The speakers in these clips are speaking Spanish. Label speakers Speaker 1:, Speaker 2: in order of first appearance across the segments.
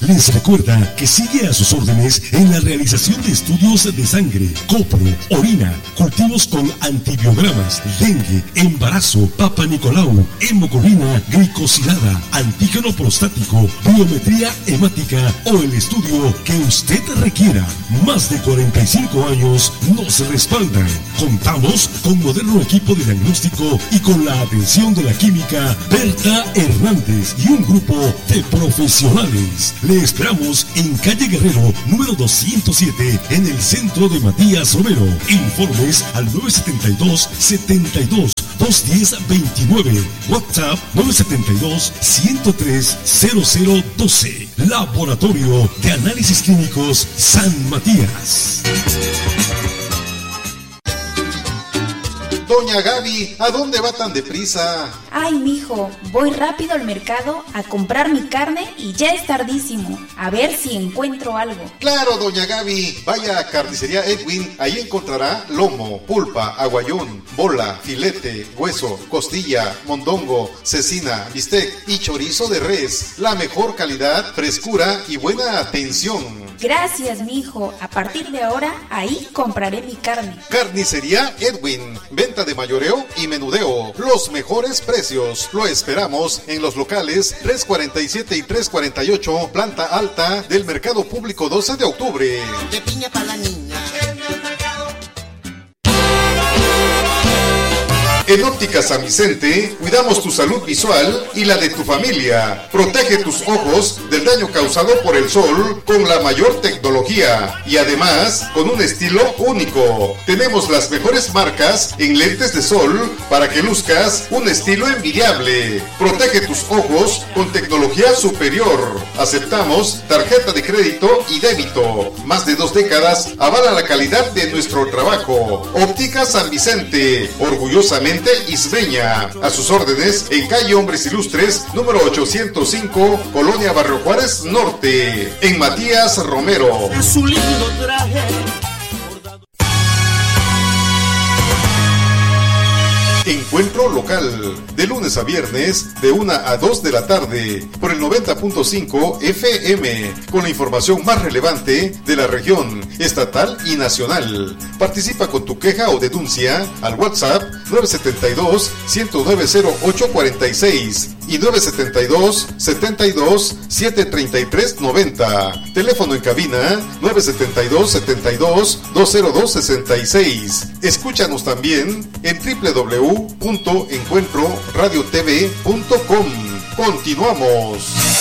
Speaker 1: les recuerda que sigue a sus órdenes en la realización de estudios de sangre, copro, orina, cultivos con antibiogramas, dengue, embarazo, Papa Nicolau, hemoglobina glicosilada, antígeno prostático, biometría hemática o el estudio que usted requiera. Más de 45 años nos respaldan. Contamos con moderno equipo de diagnóstico y con la atención de la química Berta Hernández y un grupo de profesionales. Le esperamos en calle Guerrero, número 207, en el centro de Matías Romero. Informes al 972-72-210-29. WhatsApp 972-103-0012. Laboratorio de Análisis Clínicos San Matías.
Speaker 2: Doña Gaby, ¿a dónde va tan deprisa?
Speaker 3: Ay, mijo, voy rápido al mercado a comprar mi carne y ya es tardísimo. A ver si encuentro algo.
Speaker 2: Claro, doña Gaby, vaya a Carnicería Edwin, ahí encontrará lomo, pulpa, aguayón, bola, filete, hueso, costilla, mondongo, cecina, bistec y chorizo de res. La mejor calidad, frescura y buena atención.
Speaker 3: Gracias, mijo. A partir de ahora, ahí compraré mi carne.
Speaker 2: Carnicería Edwin, venta de mayoreo y menudeo. Los mejores precios. Lo esperamos en los locales 347 y 348, planta alta del Mercado Público 12 de octubre.
Speaker 4: De piña para la niña.
Speaker 2: En Óptica San Vicente, cuidamos tu salud visual y la de tu familia. Protege tus ojos del daño causado por el sol con la mayor tecnología y además con un estilo único. Tenemos las mejores marcas en lentes de sol para que luzcas un estilo envidiable. Protege tus ojos con tecnología superior. Aceptamos tarjeta de crédito y débito. Más de 2 décadas avala la calidad de nuestro trabajo. Óptica San Vicente, orgullosamente isbeña. A sus órdenes en calle Hombres Ilustres, número 805, Colonia Barrio Juárez Norte, en Matías Romero.
Speaker 4: Es un lindo traje.
Speaker 2: Encuentro local, de lunes a viernes, de 1 a 2 de la tarde, por el 90.5 FM, con la información más relevante de la región, estatal y nacional. Participa con tu queja o denuncia al WhatsApp 972-109-0846 y 972-72-733-90. Teléfono en cabina 972-72-20266. Escúchanos también en www.encuentroradiotv.com. Continuamos.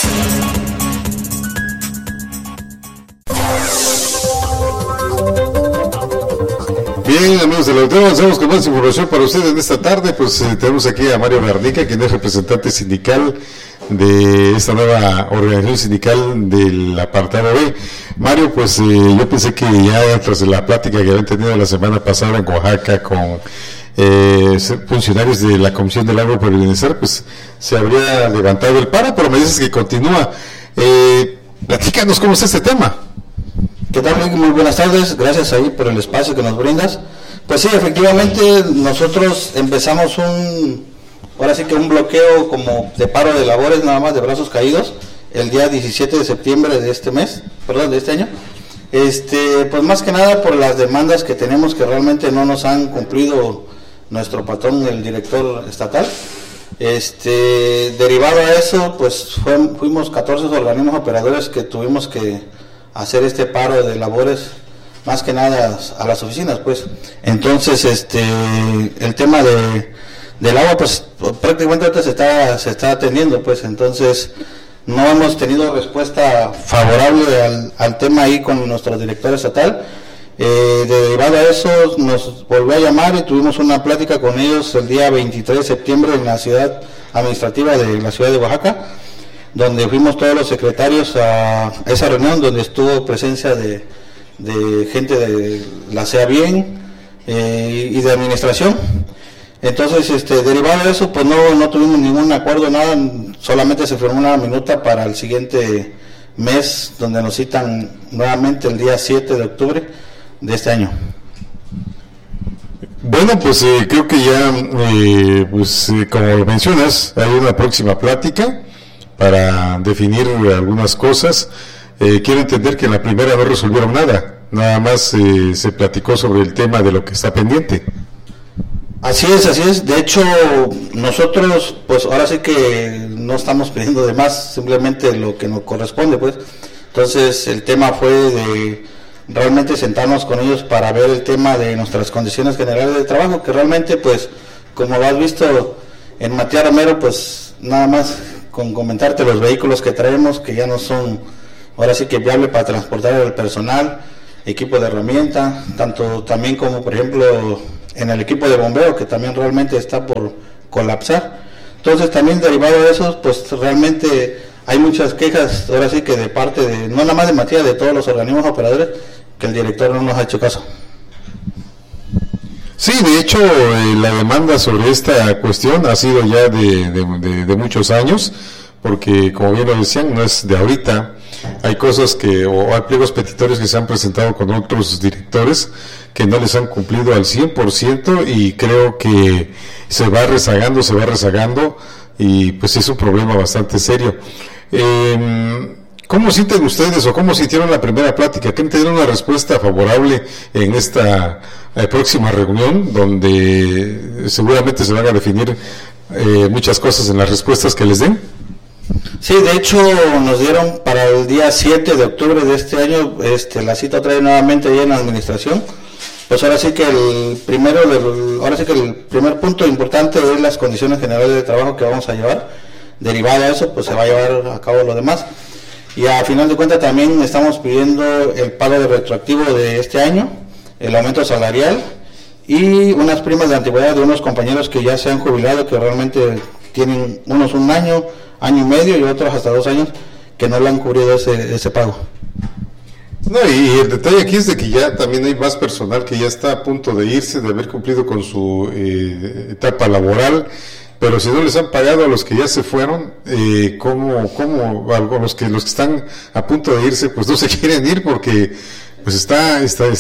Speaker 2: Bien, amigos del auditorio, avanzamos con más información para ustedes en esta tarde. Pues tenemos aquí a Mario Garnica, quien es representante sindical de esta nueva organización sindical del apartado B. Mario, pues yo pensé que ya tras la plática que habían tenido la semana pasada en Oaxaca con funcionarios de la Comisión del Agro por el Bienestar, pues se habría levantado el paro, pero me dices que continúa. Platícanos cómo es este tema.
Speaker 5: ¿Qué tal? Muy buenas tardes, gracias ahí por el espacio que nos brindas. Pues sí, efectivamente nosotros empezamos un bloqueo como de paro de labores, nada más de brazos caídos, el día 17 de septiembre de este año. Pues más que nada por las demandas que tenemos que realmente no nos han cumplido nuestro patrón, el director estatal. Derivado a eso, pues fuimos 14 organismos operadores que tuvimos que hacer este paro de labores, más que nada a las oficinas, pues. Entonces, el tema del agua, pues prácticamente ahorita se está atendiendo, pues. Entonces, no hemos tenido respuesta favorable al tema ahí con nuestro director estatal. Derivado a eso, nos volvió a llamar y tuvimos una plática con ellos el día 23 de septiembre en la ciudad administrativa de la ciudad de Oaxaca, donde fuimos todos los secretarios a esa reunión, donde estuvo presencia de gente de la CEABIEN y de administración. Entonces, derivado de eso, pues no tuvimos ningún acuerdo, nada, solamente se firmó una minuta para el siguiente mes, donde nos citan nuevamente el día 7 de octubre de este año.
Speaker 2: Bueno, pues creo que ya, como mencionas, hay una próxima plática
Speaker 6: para definir algunas cosas. Quiero entender que en la primera no resolvieron nada más se platicó sobre el tema de lo que está pendiente.
Speaker 5: Así es. De hecho, nosotros, pues ahora sí que no estamos pidiendo de más, simplemente lo que nos corresponde, pues. Entonces, el tema fue de realmente sentarnos con ellos para ver el tema de nuestras condiciones generales de trabajo, que realmente, pues, como lo has visto en Matías Romero, pues, nada más con comentarte los vehículos que traemos, que ya no son, ahora sí que viable para transportar el personal, equipo de herramienta, tanto también como, por ejemplo, en el equipo de bombeo, que también realmente está por colapsar. Entonces también derivado de eso, pues realmente hay muchas quejas, ahora sí que de parte de, no nada más de Matías, de todos los organismos operadores, que el director no nos ha hecho caso.
Speaker 6: Sí, de hecho la demanda sobre esta cuestión ha sido ya de muchos años, porque como bien lo decían, no es de ahorita. Hay cosas o hay pliegos petitorios que se han presentado con otros directores que no les han cumplido al 100%, y creo que se va rezagando y pues es un problema bastante serio. ¿Cómo sienten ustedes o cómo sintieron la primera plática? ¿Quién te dieron una respuesta favorable en esta próxima reunión, donde seguramente se van a definir muchas cosas en las respuestas que les den?
Speaker 5: Sí, de hecho nos dieron para el día 7 de octubre de este año la cita otra vez nuevamente ahí en la administración. Pues ahora sí que el primer punto importante es las condiciones generales de trabajo que vamos a llevar. Derivado de eso, pues se va a llevar a cabo lo demás. Y a final de cuentas también estamos pidiendo el pago de retroactivo de este año, el aumento salarial y unas primas de antigüedad de unos compañeros que ya se han jubilado, que realmente tienen unos un año y medio y otros hasta 2 años que no le han cubrido ese pago.
Speaker 6: No, y el detalle aquí es de que ya también hay más personal que ya está a punto de irse, de haber cumplido con su etapa laboral, pero si no les han pagado a los que ya se fueron, ¿cómo los que están a punto de irse, pues no se quieren ir porque pues está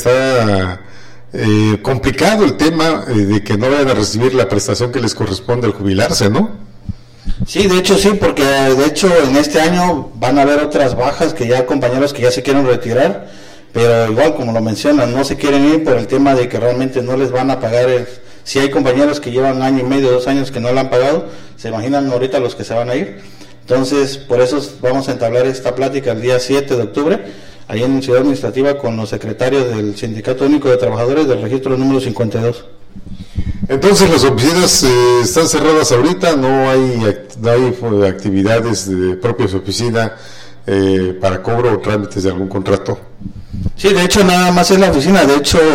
Speaker 6: complicado el tema de que no vayan a recibir la prestación que les corresponde al jubilarse, ¿no?
Speaker 5: Sí, de hecho sí, porque de hecho en este año van a haber otras bajas, que ya compañeros que ya se quieren retirar, pero igual como lo mencionan, no se quieren ir por el tema de que realmente no les van a pagar. Si hay compañeros que llevan 1 año y medio, 2 años que no le han pagado, se imaginan ahorita los que se van a ir. Entonces, por eso vamos a entablar esta plática el día 7 de octubre, ahí en Ciudad Administrativa, con los secretarios del Sindicato Único de Trabajadores del registro número 52.
Speaker 6: Entonces las oficinas están cerradas ahorita, no hay actividades de propia oficina para cobro o trámites de algún contrato.
Speaker 5: Sí, de hecho nada más es la oficina. De hecho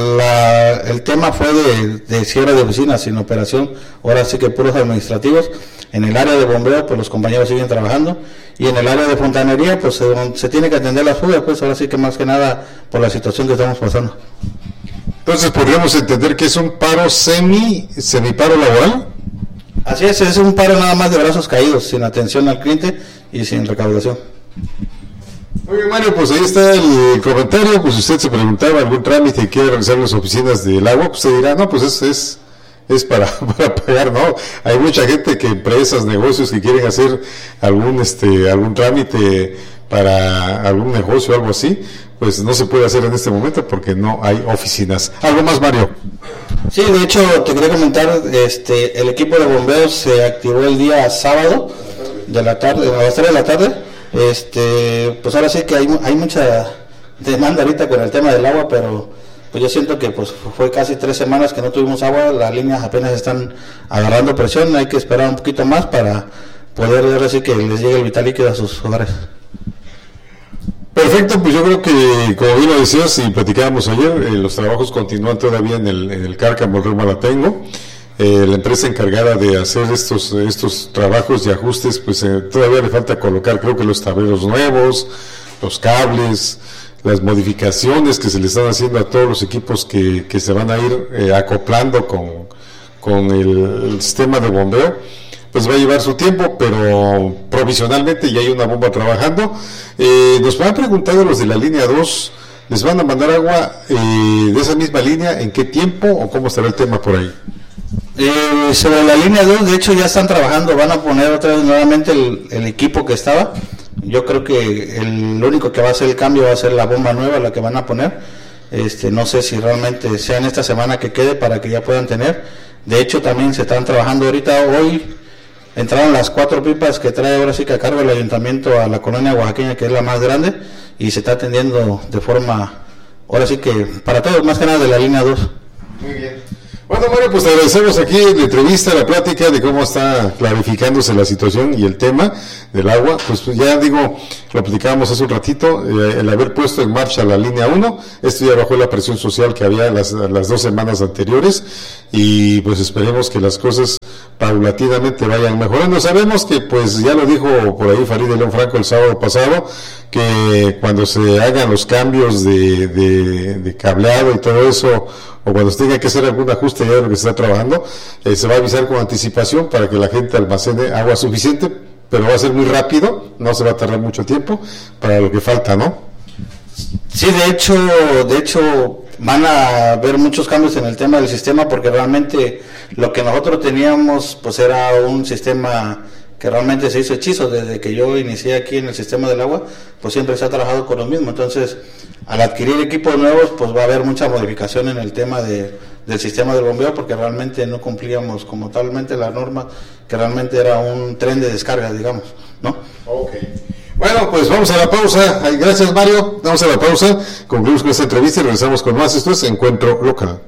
Speaker 5: el tema fue de cierre de oficinas sin operación, ahora sí que puros administrativos. En el área de bombeo pues los compañeros siguen trabajando, y en el área de fontanería pues se tiene que atender las fugas, pues ahora sí que más que nada por la situación que estamos pasando.
Speaker 6: Entonces podríamos entender que es un paro semiparo laboral.
Speaker 5: Así es un paro nada más de brazos caídos, sin atención al cliente y sin recaudación.
Speaker 6: Oye, Mario, pues ahí está el comentario. Pues si usted se preguntaba algún trámite y quiere realizar las oficinas del agua, pues usted dirá, no, pues es para pagar, ¿no? Hay mucha gente empresas, negocios que quieren hacer algún trámite para algún negocio o algo así, pues no se puede hacer en este momento porque no hay oficinas. ¿Algo más, Mario?
Speaker 5: Sí, de hecho te quería comentar, el equipo de bomberos se activó el día sábado de la tarde, a las 3 de la tarde. Pues ahora sí que hay mucha demanda ahorita con el tema del agua, pero pues yo siento que pues fue casi 3 semanas que no tuvimos agua, las líneas apenas están agarrando presión, hay que esperar un poquito más para poder ver así que les llegue el vital líquido a sus hogares.
Speaker 6: Perfecto, pues yo creo que, como bien lo decías y platicábamos ayer, los trabajos continúan todavía en el Cárcamo, el Río Malatengo. La empresa encargada de hacer estos trabajos y ajustes, pues todavía le falta colocar, creo que los tableros nuevos, los cables, las modificaciones que se le están haciendo a todos los equipos que se van a ir acoplando con el sistema de bombeo. Pues va a llevar su tiempo, pero provisionalmente ya hay una bomba trabajando. Nos han preguntado los de la línea 2, ¿les van a mandar agua de esa misma línea? ¿En qué tiempo o cómo estará el tema por ahí?
Speaker 5: Sobre la línea 2, de hecho ya están trabajando, van a poner otra vez nuevamente el equipo que estaba. Yo creo que el único que va a hacer el cambio va a ser la bomba nueva, la que van a poner. No sé si realmente sea en esta semana que quede para que ya puedan tener. De hecho también se están trabajando ahorita, hoy entraron las 4 pipas que trae ahora sí que a cargo el ayuntamiento a la colonia oaxaqueña, que es la más grande, y se está atendiendo de forma, ahora sí que para todos, más que nada de la línea 2.
Speaker 6: Muy bien. Bueno, Mario, pues te agradecemos aquí en la entrevista, la plática de cómo está clarificándose la situación y el tema del agua. Pues ya digo, lo platicábamos hace un ratito, el haber puesto en marcha la línea 1, esto ya bajó la presión social que había las 2 semanas anteriores, y pues esperemos que las cosas paulatinamente vayan mejorando. Sabemos que, pues ya lo dijo por ahí Farideh León Franco el sábado pasado, que cuando se hagan los cambios de cableado y todo eso, o cuando se tenga que hacer algún ajuste ya de lo que se está trabajando, se va a avisar con anticipación para que la gente almacene agua suficiente, pero va a ser muy rápido, no se va a tardar mucho tiempo para lo que falta, ¿no?
Speaker 5: Sí, de hecho van a haber muchos cambios en el tema del sistema, porque realmente lo que nosotros teníamos pues era un sistema que realmente se hizo hechizo. Desde que yo inicié aquí en el sistema del agua, pues siempre se ha trabajado con lo mismo. Entonces, al adquirir equipos nuevos, pues va a haber mucha modificación en el tema del sistema del bombeo, porque realmente no cumplíamos como talmente la norma, que realmente era un tren de descarga, digamos, ¿no?
Speaker 6: Ok. Bueno, pues vamos a la pausa. Gracias, Mario. Vamos a la pausa. Concluimos con esta entrevista y regresamos con más. Esto es Encuentro Local.